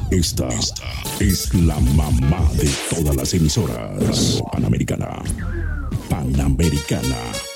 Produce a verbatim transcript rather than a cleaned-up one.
Esta es la mamá de todas las emisoras. Radio Panamericana. Panamericana.